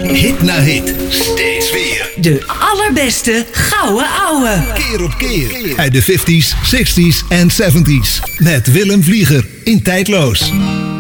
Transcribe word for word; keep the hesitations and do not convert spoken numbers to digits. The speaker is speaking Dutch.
Hit na hit. Steeds weer. De allerbeste gouden ouwe. Keer op keer. Uit de vijftiger, zestigers en zeventigers. Met Willem Vlieger in Tijdloos.